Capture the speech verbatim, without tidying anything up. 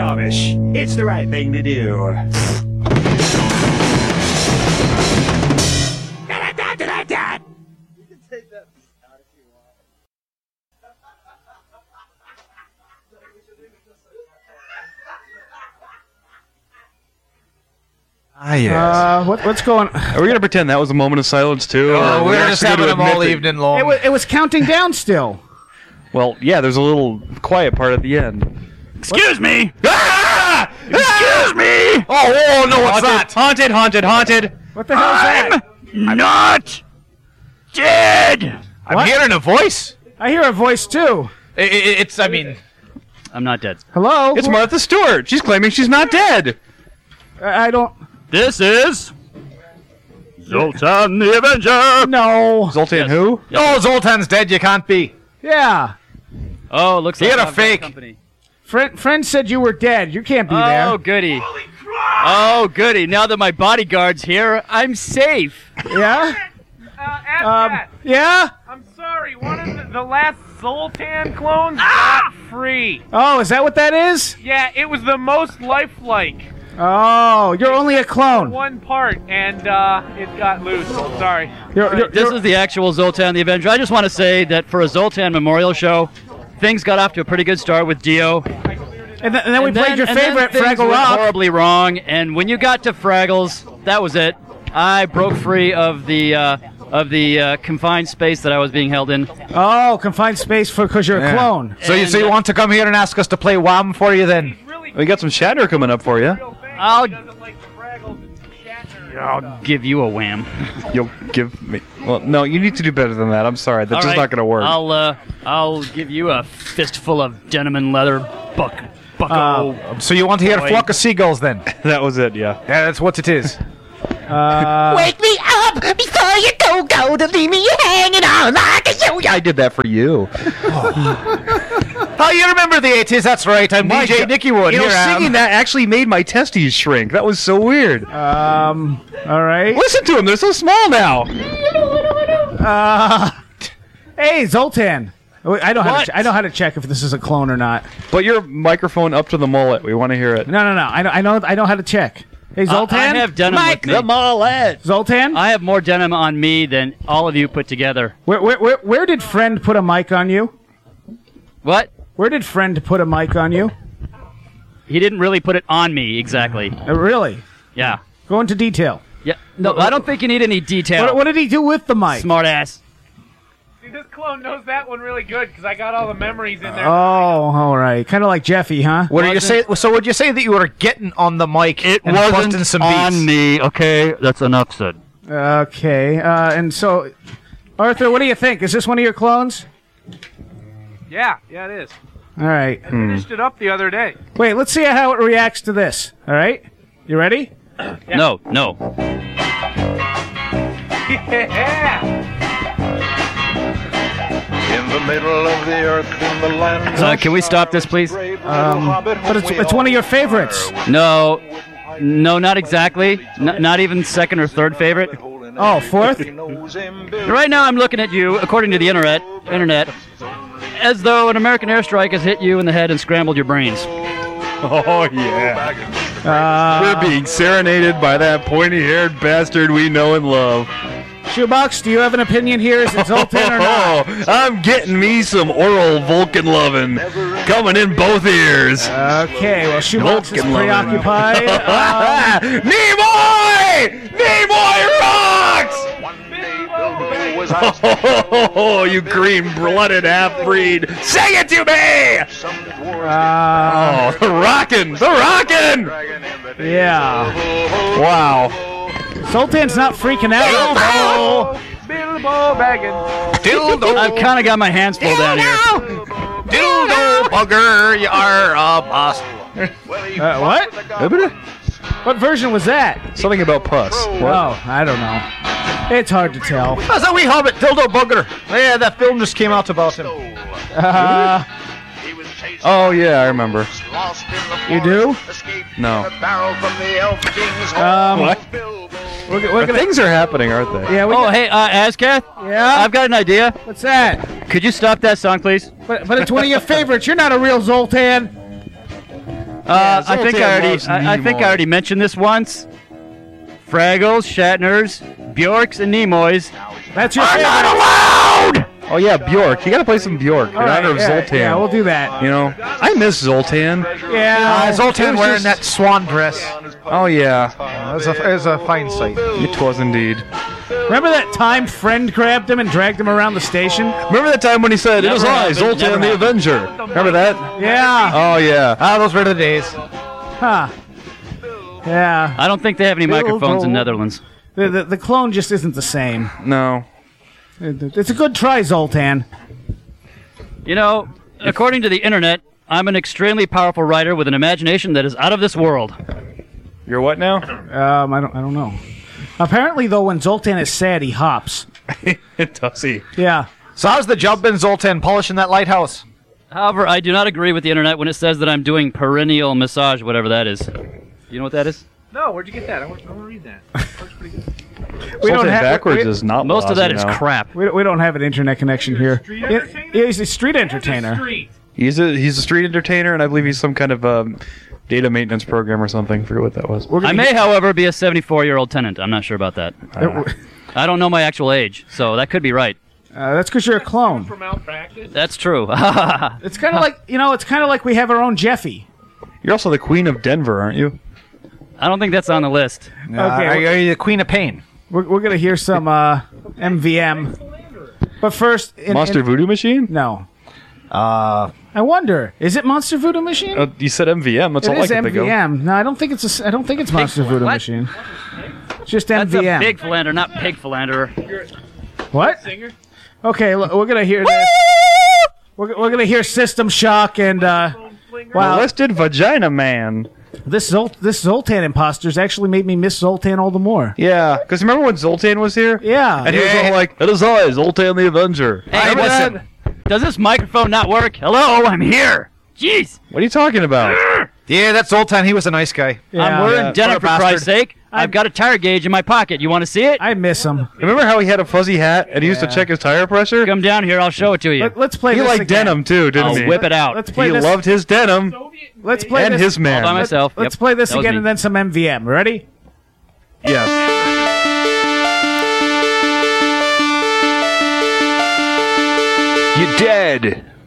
Darvish. It's the right thing to do. You can take that out if you want. Ah, yes. Uh, what, what's going on? Are we going to pretend that was a moment of silence, too? Oh, or we're we just actually having gonna them all admit that- evening long. It was, it was counting down still. Well, yeah, there's a little quiet part at the end. Excuse me! Ah! Excuse me! Oh, oh, no, what's that? Haunted, haunted, haunted! What the hell is that? I'm not dead! I'm What? hearing a voice. I hear a voice too. I- I- it's, I mean, I'm not dead. Hello? It's Martha Stewart! She's claiming she's not dead! I I don't... This is Zoltan the Avenger! No. Zoltan Yes. who? oh, Zoltan's dead. You can't be. Yeah. Oh, looks He like had a I've got fake. company. Friend, friend said you were dead. You can't be Oh, there. goody. Oh, goody. Now that my bodyguard's here, I'm safe. Yeah? Uh, ask Um, that. yeah? I'm sorry, one of the, the last Zoltan clones got free. Oh, is that what that is? Yeah, it was the most lifelike. Oh, you're only a clone. One part, and uh, it got loose. Sorry. You're, you're, This you're- is the actual Zoltan the Avenger. I just want to say that for a Zoltan memorial show, things got off to a pretty good start with Dio. and, then, and then we And played then- your and then favorite, things Fraggle went Rock. horribly wrong, and when you got to Fraggles, that was it. I broke free of the uh, of the uh, confined space that I was being held in. Oh, confined space for because you're a Yeah. clone. So you, And, so you uh, want to come here and ask us to play Wham for you then? Really We got some Shatner coming up for you. real thing. I'll- He doesn't like Fraggles and Shatner. I'll give you a wham. You'll give me. Well, no, you need to do better than that. I'm sorry. That's All just right, not going to work. I'll uh, I'll give you a fistful of denim and leather, buck, bucko. So you want to hear Boy. Flock of Seagulls then? That was it, yeah. Yeah, that's what it is. Wake me up before you go, go to leave me hanging on like a yo. I did that for you. Oh, you remember the eighties? That's right. I'm My D J God. Nicky Wood. You know, Here I am. singing that actually made my testes shrink. That was so weird. Um, all right. Listen to them. They're so small now. Uh, hey, Zoltan. Wait, I know how to What? ch- I know how to check if this is a clone or not. But your microphone up to the mullet. We want to hear it. No, no, no. I know I know I know how to check. Hey, I- Zoltan. I have denim with me. mullet. Zoltan. I have more denim on me than all of you put together. Where, where where where did friend put a mic on you? What? Where did friend put a mic on you? He didn't really put it on me exactly. Uh, really? Yeah. Go into detail. Yeah. No, I don't think you need any detail. What, what did he do with the mic? Smart ass. See, this clone knows that one really good because I got all the memories in there. Oh, all right. Kind of like Jeffy, huh? What did you say? So would you say that you were getting on the mic It and wasn't busting some on beats? me, okay? That's enough said. Okay. Uh, and so, Arthur, what do you think? Is this one of your clones? Yeah, yeah, it is. All right. I finished it up the other day. Wait, let's see how it reacts to this. All right. You ready? No, no. Yeah. In the middle of the earth, in the land. Uh, can we stop this, please? Um, but it's it's one of your favorites. No. No, not exactly. N- not even second or third favorite. Oh, fourth? Right now I'm looking at you, according to the internet, internet, as though an American airstrike has hit you in the head and scrambled your brains. Oh, yeah. Uh, We're being serenaded by that pointy-haired bastard we know and love. Shoebox, do you have an opinion here? Is it Zoltan or not? Oh, I'm getting me some oral Vulcan lovin' coming in both ears. Okay, well, Shoebox is Vulcan lovin'. preoccupied. Uh, Nimoy! Nimoy rocks! Oh, you green-blooded half-breed. Sing it to me! uh, Oh, the rockin', the rockin'! yeah. Wow. Zoltan's not freaking out. Bilbo Baggins. Dildo, I've kind of got my hands full down here. dildo bugger, you are a boss. Uh, what? What version was that? Something about pus. Oh, I don't know. It's hard to tell. That's a wee hobbit, dildo bugger. Yeah, that film just came out about him. Uh, Oh, yeah, I remember. you do? No. Um, What? We're, we're gonna, Things are happening, aren't they? yeah, we Oh, got- hey, uh, Azkath, yeah. I've got an idea. What's that? Could you stop that song, please? But, but it's one of your favorites. You're not a real Zoltan. Uh, I think Zoltan I already, loves I, I think I Nimoy. already mentioned this once. Fraggles, Shatners, Bjorks, and Nimoys. That's your I'm favorite. not allowed! Oh yeah, Bjork. You gotta play some Bjork in All right, honor of yeah, Zoltan. Yeah, we'll do that. You know, I miss Zoltan. Yeah. Uh, Zoltan it was wearing just- that swan dress. Oh yeah, Uh, it, was a, it was a fine sight. it was indeed. Remember that time friend grabbed him and dragged him around the station? Remember that time when he said, "It was Never I, happened, Zoltan never the happened. Avenger"? Remember that? Yeah. Oh yeah. Ah, those were the days. Huh. Yeah. I don't think they have any microphones in Netherlands. The, the the clone just isn't the same. No. It- It's a good try, Zoltan. You know, according to the internet, I'm an extremely powerful writer with an imagination that is out of this world. You're what now? Um, I don't I don't know. Apparently, though, when Zoltan is sad, he hops. Does he? Yeah. So how's the job been, Zoltan, polishing that lighthouse? However, I do not agree with the internet when it says that I'm doing perennial massage, whatever that is. You know what that is? No, where'd you get that? I want, I want to read that. That's pretty good. We don't Zoltan have backwards we, is not Most of that Malazzi is now. crap. we, we don't have an internet connection here. Street Yeah, entertainer? yeah, he's a street entertainer. Street. He's a he's a street entertainer, and I believe he's some kind of um, data maintenance program or something. Forget what that was. We're I gonna may, however, be a seventy-four-year-old tenant. I'm not sure about that. get- I don't know my actual age, so that could be right. uh, that's because you're a clone. For malpractice. That's true. It's kind of like you know. It's kind of like we have our own Jeffy. You're also the Queen of Denver, aren't you? I don't think that's on the list. Uh, Okay, are, you- are you the queen of pain? We're, we're gonna hear some uh, M V M, but first, in, Monster in- Voodoo Machine? No, Uh, I wonder. Is it Monster Voodoo Machine? Uh, you said M V M. That's It all I is can think of. M V M. No, I don't think it's a. s- I don't think it's Monster Voodoo what? Machine. It's just That's M V M. a big philanderer, not pig philanderer. What? Singer. Okay, look, we're gonna hear this. We're, we're gonna hear System Shock and uh, wow, Molested Vagina Man. this Zol- this Zoltan imposter's actually made me miss Zoltan all the more. Yeah, because remember when Zoltan was here? Yeah. And he was all like, "It is I, Zoltan the Avenger." Hey, Remember listen. that? Does this microphone not work? Hello, I'm here. Jeez. What are you talking about? yeah, that's Zoltan. He was a nice guy. Yeah. I'm wearing Yeah. denim, What for a Christ's bastard. sake. I've got a tire gauge in my pocket. You want to see it? I miss him. Remember how he had a fuzzy hat and he used to check his tire pressure? Come down here. I'll show it to you. Let, let's play He this liked again. denim too, didn't I'll he? whip it out. Let's play He this. loved his denim Soviet Let's play and this. his man. All by myself. Let's Yep, play this that was again me. and then some M V M. Ready? Yes. You're dead.